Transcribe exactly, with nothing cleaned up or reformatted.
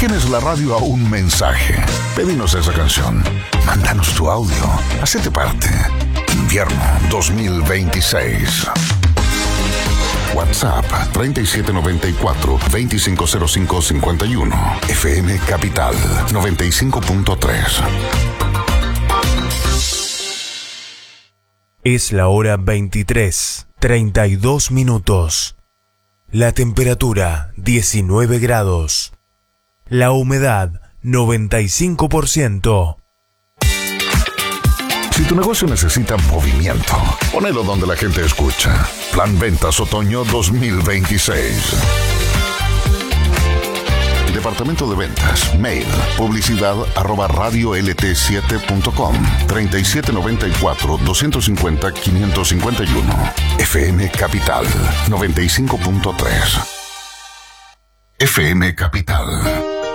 tienes la radio a un mensaje. Pedimos esa canción. Mándanos tu audio. Hacete parte. Invierno dos mil veintiséis. WhatsApp treinta y siete noventa y cuatro, veinticinco cero cinco cincuenta y uno. F M Capital noventa y cinco punto tres. Es la hora veintitrés, treinta y dos minutos. La temperatura diecinueve grados. La humedad noventa y cinco por ciento. Si tu negocio necesita movimiento, ponelo donde la gente escucha. Plan Ventas Otoño dos mil veintiséis. Departamento de Ventas. Mail. Publicidad arroba radio l t siete punto com. treinta y siete noventa y cuatro, doscientos cincuenta, quinientos cincuenta y uno. F M Capital noventa y cinco punto tres. F M Capital.